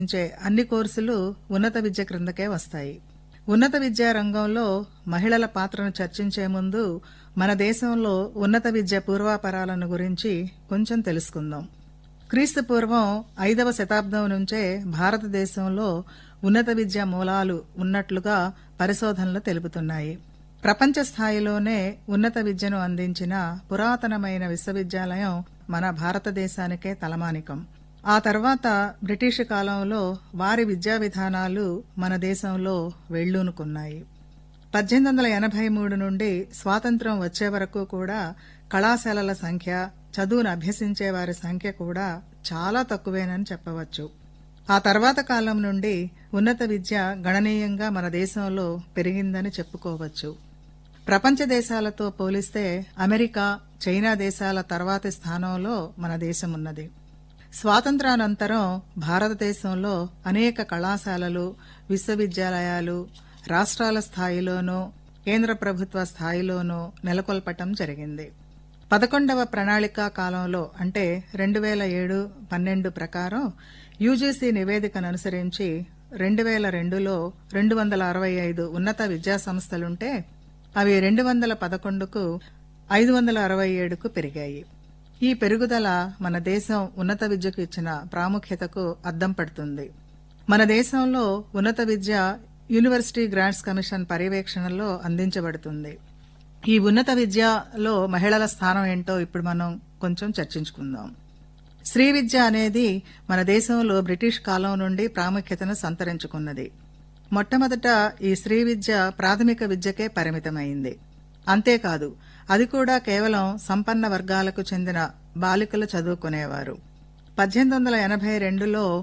నిర్వహించే అన్ని కోర్సులు ఉన్నత విద్య క్రిందకే వస్తాయి. ఉన్నత విద్యా రంగంలో మహిళల పాత్రను చర్చించే ముందు మన దేశంలో ఉన్నత విద్య పూర్వాపరాలను గురించి కొంచెం తెలుసుకుందాం. క్రీస్తు పూర్వం 5వ శతాబ్దం నుంచే భారతదేశంలో ఉన్నత విద్య మూలాలు ఉన్నట్లుగా పరిశోధనలు తెలుపుతున్నాయి. ప్రపంచ స్థాయిలోనే ఉన్నత విద్యను అందించిన పురాతనమైన విశ్వవిద్యాలయం మన భారతదేశానికే తలమానికం. ఆ తర్వాత బ్రిటిష్ కాలంలో వారి విద్యా విధానాలు మన దేశంలో వెళ్లూనుకున్నాయి. 1883 నుండి స్వాతంత్ర్యం వచ్చే వరకు కూడా కళాశాలల సంఖ్య, చదువును అభ్యసించే వారి సంఖ్య కూడా చాలా తక్కువేనని చెప్పవచ్చు. ఆ తర్వాత కాలం నుండి ఉన్నత విద్య గణనీయంగా మన దేశంలో పెరిగిందని చెప్పుకోవచ్చు. ప్రపంచ దేశాలతో పోలిస్తే అమెరికా, చైనా దేశాల తర్వాతి స్థానంలో మన దేశం ఉన్నది. స్వాతంత్రానంతరం భారతదేశంలో అనేక కళాశాలలు, విశ్వవిద్యాలయాలు రాష్ట్రాల స్థాయిలోనూ కేంద్ర ప్రభుత్వ స్థాయిలోనూ నెలకొల్పటం జరిగింది. 11వ ప్రణాళికా కాలంలో అంటే 2007-12 ప్రకారం యూజీసీ నివేదికను అనుసరించి 2002లో 265 ఉన్నత విద్యా సంస్థలుంటే అవి 211కు 567కు పెరిగాయి. ఈ పెరుగుదల మన దేశం ఉన్నత విద్యకు ఇచ్చిన ప్రాముఖ్యతకు అద్దం పడుతుంది. మన దేశంలో ఉన్నత విద్య యూనివర్సిటీ గ్రాంట్స్ కమిషన్ పర్యవేక్షణలో అందించబడుతుంది. ఈ ఉన్నత విద్యలో మహిళల స్థానం ఏంటో ఇప్పుడు మనం కొంచెం చర్చించుకుందాం. స్త్రీ విద్య అనేది మన దేశంలో బ్రిటిష్ కాలం నుండి ప్రాముఖ్యతను సంతరించుకున్నది. మొట్టమొదట ఈ స్త్రీ విద్య ప్రాథమిక విద్యకే పరిమితమైంది. అంతేకాదు, అది కూడా కేవలం సంపన్న వర్గాలకు చెందిన బాలికలు చదువుకునేవారు. 1882లో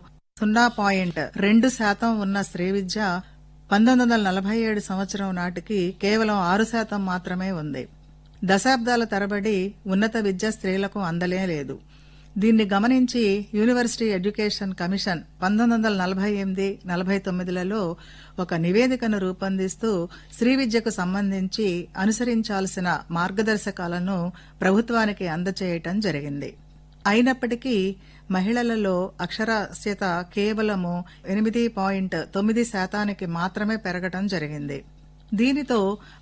0.2% ఉన్న స్త్రీ విద్య 1947 సంవత్సరం నాటికి కేవలం 6% మాత్రమే ఉంది. దశాబ్దాల తరబడి ఉన్నత విద్య స్త్రీలకు అందలేదు. దీన్ని గమనించి యూనివర్సిటీ ఎడ్యుకేషన్ కమిషన్ 1948-49లలో ఒక నివేదికను రూపొందిస్తూ స్త్రీ విద్యకు సంబంధించి అనుసరించాల్సిన మార్గదర్శకాలను ప్రభుత్వానికి అందచేయటం జరిగింది. అయినప్పటికీ మహిళలలో అక్షరాస్యత కేవలము 8.9% మాత్రమే పెరగటం జరిగింది. దీనితో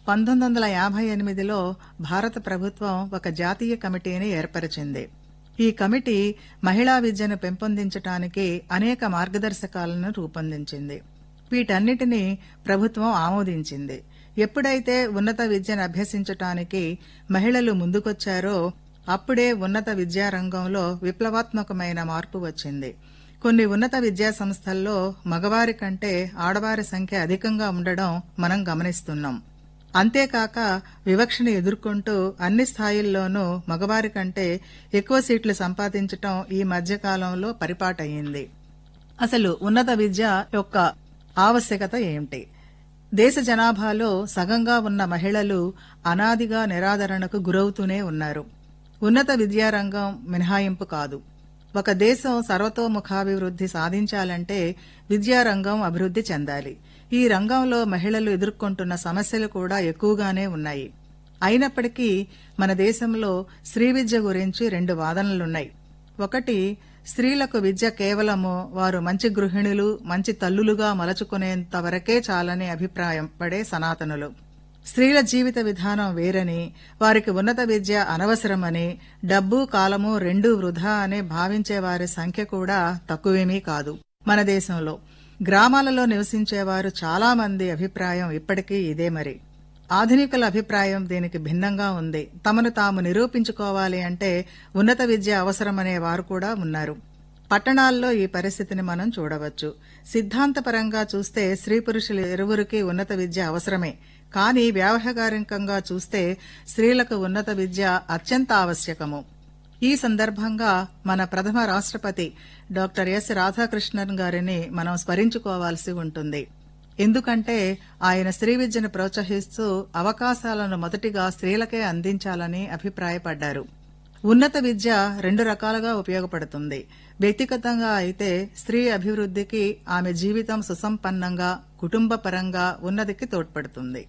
1958లో భారత ప్రభుత్వం ఒక జాతీయ కమిటీని ఏర్పరిచింది. ఈ కమిటీ మహిళా విద్యను పెంపొందించడానికి అనేక మార్గదర్శకాలను రూపొందించింది. వీటన్నిటినీ ప్రభుత్వం ఆమోదించింది. ఎప్పుడైతే ఉన్నత విద్యను అభ్యసించటానికి మహిళలు ముందుకొచ్చారో అప్పుడే ఉన్నత విద్యారంగంలో విప్లవాత్మకమైన మార్పు వచ్చింది. కొన్ని ఉన్నత విద్యా సంస్థల్లో మగవారి కంటే ఆడవారి సంఖ్య అధికంగా ఉండడం మనం గమనిస్తున్నాం. అంతేకాక వివక్షను ఎదుర్కొంటూ అన్ని స్థాయిల్లోనూ మగవారి కంటే ఎక్కువ సీట్లు సంపాదించటం ఈ మధ్యకాలంలో పరిపాటయ్యింది. అసలు ఉన్నత విద్య యొక్క ఆవశ్యకత ఏమిటి? దేశ జనాభాలో సగంగా ఉన్న మహిళలు అనాదిగా నిరాదరణకు గురవుతూనే ఉన్నారు. ఉన్నత విద్యారంగం మినహాయింపు కాదు. ఒక దేశం సర్వతోముఖాభివృద్ధి సాధించాలంటే విద్యారంగం అభివృద్ధి చెందాలి. ఈ రంగంలో మహిళలు ఎదుర్కొంటున్న సమస్యలు కూడా ఎక్కువగానే ఉన్నాయి. అయినప్పటికీ మన దేశంలో స్త్రీ విద్య గురించి 2 వాదనలున్నాయి. ఒకటి, స్త్రీలకు విద్య కేవలము వారు మంచి గృహిణులు, మంచి తల్లులుగా మలచుకునేంత వరకే చాలని అభిప్రాయం పడే సనాతనులు. స్త్రీల జీవిత విధానం వేరని, వారికి ఉన్నత విద్య అనవసరమని, డబ్బు కాలము రెండూ వృధా అని భావించే వారి సంఖ్య కూడా తక్కువేమీ కాదు. మన దేశంలో గ్రామాలలో నివసించేవారు చాలా మంది అభిప్రాయం ఇప్పటికీ ఇదే. మరి ఆధునికుల అభిప్రాయం దీనికి భిన్నంగా ఉంది. తమను తాము నిరూపించుకోవాలి అంటే ఉన్నత విద్య అవసరమనే వారు కూడా ఉన్నారు. పట్టణాల్లో ఈ పరిస్థితిని మనం చూడవచ్చు. సిద్ధాంతపరంగా చూస్తే స్త్రీ పురుషులు ఇరువురికి ఉన్నత విద్య అవసరమే. కానీ వ్యావహారికంగా చూస్తే స్త్రీలకు ఉన్నత విద్య అత్యంత ఆవశ్యకము. ఈ సందర్భంగా మన ప్రథమ రాష్ట్రపతి డాక్టర్ ఎస్ రాధాకృష్ణన్ గారిని మనం స్మరించుకోవాల్సి ఉంటుంది. ఎందుకంటే ఆయన స్త్రీ విద్యను ప్రోత్సహిస్తూ అవకాశాలను మొదటిగా స్త్రీలకే అందించాలని అభిప్రాయపడ్డారు. ఉన్నత విద్య 2 రకాలుగా ఉపయోగపడుతుంది. వ్యక్తిగతంగా అయితే స్త్రీ అభివృద్ధికి, ఆమె జీవితం సుసంపన్నంగా, కుటుంబ పరంగా ఉన్నతికి తోడ్పడుతుంది.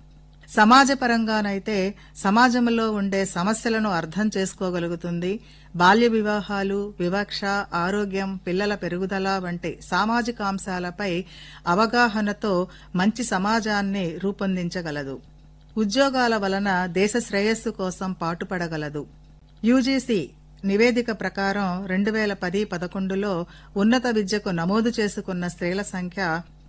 సమాజపరంగానైతే సమాజంలో ఉండే సమస్యలను అర్థం చేసుకోగలుగుతుంది. బాల్య వివాహాలు, వివక్ష, ఆరోగ్యం, పిల్లల పెరుగుదల వంటి సామాజిక అంశాలపై అవగాహనతో మంచి సమాజాన్ని రూపొందించగలదు. ఉద్యోగాల వలన దేశ శ్రేయస్సు కోసం పాటుపడగలదు. యూజీసీ నివేదిక ప్రకారం 2010-11లో ఉన్నత విద్యకు నమోదు చేసుకున్న స్త్రీల సంఖ్య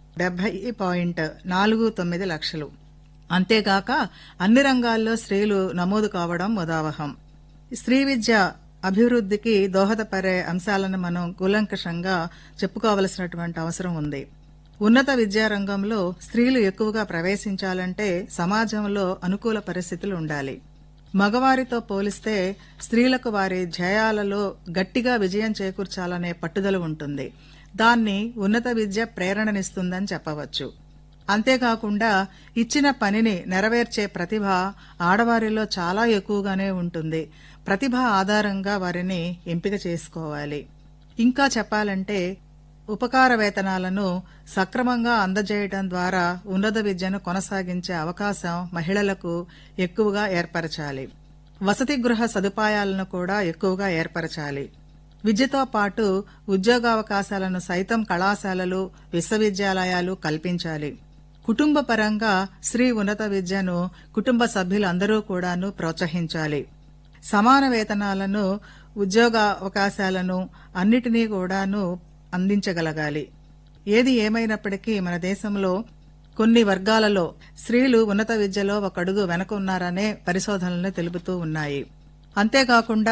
70.49 లక్షలు. అంతేగాక అన్ని రంగాల్లో స్త్రీలు నమోదు కావడం ముదావహం. స్త్రీ విద్య అభివృద్ధికి దోహదపడే అంశాలను మనం కూలంకషంగా చెప్పుకోవలసినటువంటి అవసరం ఉంది. ఉన్నత విద్యారంగంలో స్త్రీలు ఎక్కువగా ప్రవేశించాలంటే సమాజంలో అనుకూల పరిస్థితులు ఉండాలి. మగవారితో పోలిస్తే స్త్రీలకు వారి ధ్యేయాలలో గట్టిగా విజయం చేకూర్చాలనే పట్టుదల ఉంటుంది. దాన్ని ఉన్నత విద్య ప్రేరణనిస్తుందని చెప్పవచ్చు. అంతేకాకుండా ఇచ్చిన పనిని నెరవేర్చే ప్రతిభ ఆడవారిలో చాలా ఎక్కువగానే ఉంటుంది. ప్రతిభ ఆధారంగా వారిని ఎంపిక చేసుకోవాలి. ఇంకా చెప్పాలంటే ఉపకార వేతనాలను సక్రమంగా అందజేయడం ద్వారా ఉన్నత విద్యను కొనసాగించే అవకాశం మహిళలకు ఎక్కువగా ఏర్పరచాలి. వసతి గృహ సదుపాయాలను కూడా ఎక్కువగా ఏర్పరచాలి. విద్యతో పాటు ఉద్యోగావకాశాలను సైతం కళాశాలలు, విశ్వవిద్యాలయాలు కల్పించాలి. కుటుంబ పరంగా స్త్రీ ఉన్నత విద్యను కుటుంబ సభ్యులందరూ కూడాను ప్రోత్సహించాలి. సమాన వేతనాలను, ఉద్యోగావకాశాలను అన్నిటినీ కూడాను అందించగలగాలి. ఏది ఏమైనప్పటికీ మన దేశంలో కొన్ని వర్గాలలో స్త్రీలు ఉన్నత విద్యలో ఒక అడుగు వెనక ఉన్నారనే పరిశోధనలు తెలుపుతూ ఉన్నాయి. అంతేకాకుండా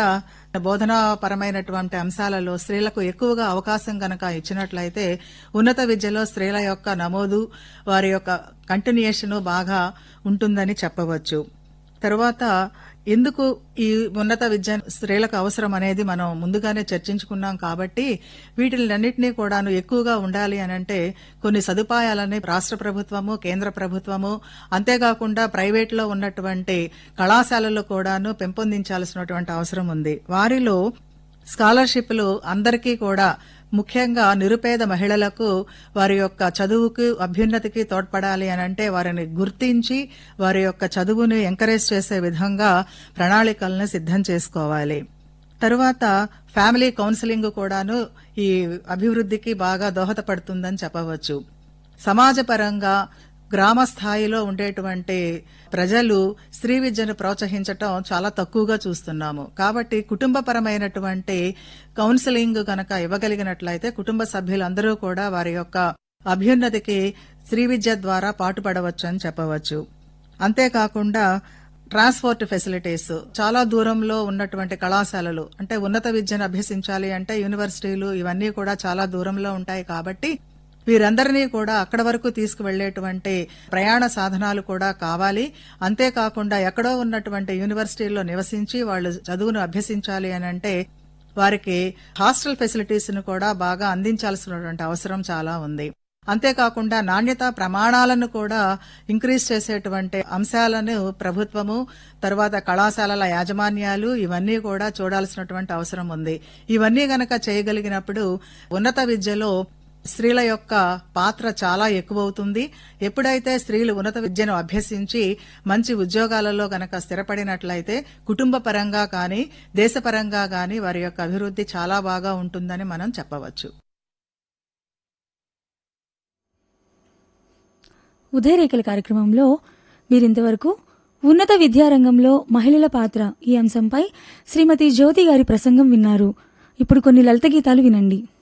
బోధనాపరమైనటువంటి అంశాలలో స్త్రీలకు ఎక్కువగా అవకాశం గనక ఇచ్చినట్లయితే ఉన్నత విద్యలో స్త్రీల యొక్క నమోదు, వారి యొక్క కంటిన్యూయేషన్ బాగా ఉంటుందని చెప్పవచ్చు. తరువాత ఎందుకు ఈ ఉన్నత విద్య స్త్రీలకు అవసరం అనేది మనం ముందుగానే చర్చించుకున్నాం కాబట్టి వీటిలన్నింటినీ కూడాను ఎక్కువగా ఉండాలి అనంటే కొన్ని సదుపాయాలని రాష్ట్ర ప్రభుత్వము, కేంద్ర ప్రభుత్వము, అంతేకాకుండా ప్రైవేట్లో ఉన్నటువంటి కళాశాలలు కూడాను పెంపొందించాల్సినటువంటి అవసరం ఉంది. వారిలో స్కాలర్షిప్లు అందరికీ కూడా, ముఖ్యంగా నిరుపేద మహిళలకు వారి యొక్క చదువుకు, అభ్యున్నతికి తోడ్పడాలి అనంటే వారిని గుర్తించి వారి యొక్క చదువుని ఎంకరేజ్ చేసే విధంగా ప్రణాళికలను సిద్ధం చేసుకోవాలి. తరువాత ఫ్యామిలీ కౌన్సిలింగ్ కూడాను ఈ అభివృద్ధికి బాగా దోహదపడుతుందని చెప్పవచ్చు. సమాజపరంగా గ్రామ స్థాయిలో ఉండేటువంటి ప్రజలు స్త్రీ విద్యను ప్రోత్సహించటం చాలా తక్కువగా చూస్తున్నాము. కాబట్టి కుటుంబపరమైనటువంటి కౌన్సిలింగ్ గనక ఇవ్వగలిగినట్లయితే కుటుంబ సభ్యులందరూ కూడా వారి యొక్క అభ్యున్నతికి స్త్రీ విద్య ద్వారా పాటుపడవచ్చు అని చెప్పవచ్చు. అంతేకాకుండా ట్రాన్స్పోర్ట్ ఫెసిలిటీస్, చాలా దూరంలో ఉన్నటువంటి కళాశాలలు, అంటే ఉన్నత విద్యను అభ్యసించాలి అంటే యూనివర్సిటీలు ఇవన్నీ కూడా చాలా దూరంలో ఉంటాయి. కాబట్టి వీరందరినీ కూడా అక్కడ వరకు తీసుకువెళ్లేటువంటి ప్రయాణ సాధనాలు కూడా కావాలి. అంతేకాకుండా ఎక్కడో ఉన్నటువంటి యూనివర్సిటీల్లో నివసించి వాళ్ళు చదువును అభ్యసించాలి అనంటే వారికి హాస్టల్ ఫెసిలిటీస్ ను కూడా బాగా అందించాల్సినటువంటి అవసరం చాలా ఉంది. అంతేకాకుండా నాణ్యతా ప్రమాణాలను కూడా ఇంక్రీజ్ చేసేటువంటి అంశాలను ప్రభుత్వము, తర్వాత కళాశాలల యాజమాన్యాలు ఇవన్నీ కూడా చూడాల్సినటువంటి అవసరం ఉంది. ఇవన్నీ గనక చేయగలిగినప్పుడు ఉన్నత విద్యలో స్త్రీల యొక్క పాత్ర చాలా ఎక్కువవుతుంది. ఎప్పుడైతే స్త్రీలు ఉన్నత విద్యను అభ్యసించి మంచి ఉద్యోగాలలో గనక స్థిరపడినట్లయితే కుటుంబ పరంగా కానీ, దేశపరంగా కానీ వారి యొక్క అభివృద్ధి చాలా బాగా ఉంటుందని మనం చెప్పవచ్చు. ఉదయరేఖల కార్యక్రమంలో మీరింతవరకు ఉన్నత విద్యారంగంలో మహిళల పాత్ర ఈ అంశంపై శ్రీమతి జ్యోతి గారి ప్రసంగం విన్నారు. ఇప్పుడు కొన్ని లలిత గీతాలు వినండి.